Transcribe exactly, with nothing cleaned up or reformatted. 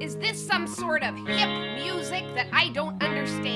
Is this some sort of hip music that I don't understand?